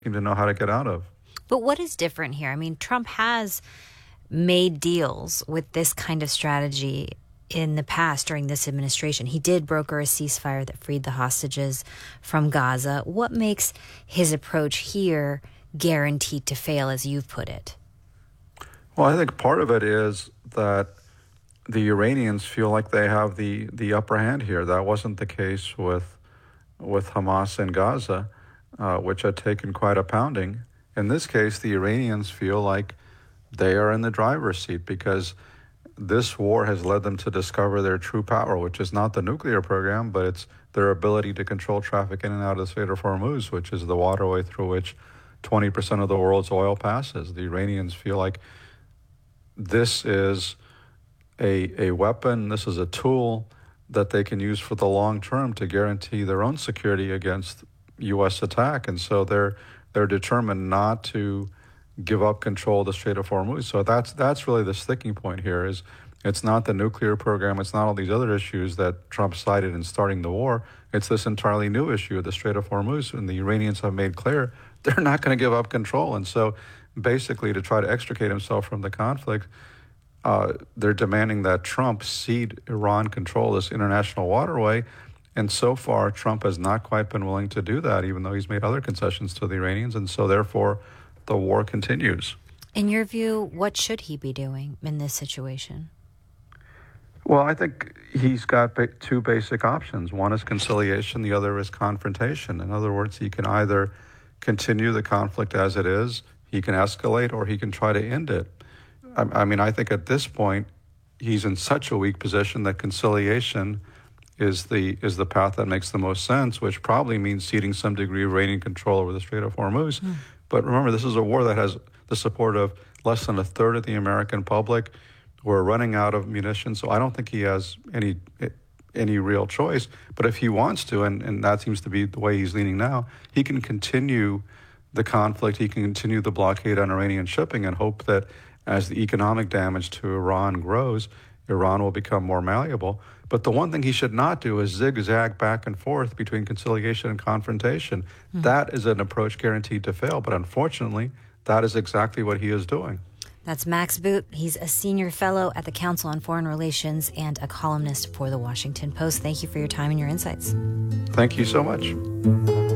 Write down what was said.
seem to know how to get out of. But what is different here? I mean, Trump has made deals with this kind of strategy in the past during this administration. He did broker a ceasefire that freed the hostages from Gaza. What makes his approach here guaranteed to fail, as you've put it? Well, I think part of it is that the Iranians feel like they have the upper hand here. That wasn't the case with Hamas in Gaza, which had taken quite a pounding. In this case, the Iranians feel like they are in the driver's seat because this war has led them to discover their true power, which is not the nuclear program, but it's their ability to control traffic in and out of the Strait of Hormuz, which is the waterway through which 20% of the world's oil passes. The Iranians feel like this is a weapon, this is a tool that they can use for the long term to guarantee their own security against U.S. attack. And so they're determined not to give up control of the Strait of Hormuz. So that's really the sticking point here. Is it's not the nuclear program, it's not all these other issues that Trump cited in starting the war. It's this entirely new issue of the Strait of Hormuz, and the Iranians have made clear they're not going to give up control. And so basically, to try to extricate himself from the conflict, they're demanding that Trump cede Iran control of this international waterway. And so far, Trump has not quite been willing to do that, even though he's made other concessions to the Iranians. And so therefore, the war continues. In your view, what should he be doing in this situation? Well, I think he's got two basic options. One is conciliation, the other is confrontation. In other words, he can either continue the conflict as it is, he can escalate, or he can try to end it. I mean, I think at this point, he's in such a weak position that conciliation is the path that makes the most sense, which probably means ceding some degree of Iranian control over the Strait of Hormuz. But remember, this is a war that has the support of less than a third of the American public. We're running out of munitions, so I don't think he has any real choice. But if he wants to, and that seems to be the way he's leaning now, he can continue the conflict, he can continue the blockade on Iranian shipping and hope that as the economic damage to Iran grows, Iran will become more malleable. But the one thing he should not do is zigzag back and forth between conciliation and confrontation. That is an approach guaranteed to fail. But unfortunately, that is exactly what he is doing. That's Max Boot. He's a senior fellow at the Council on Foreign Relations and a columnist for The Washington Post. Thank you for your time and your insights. Thank you so much.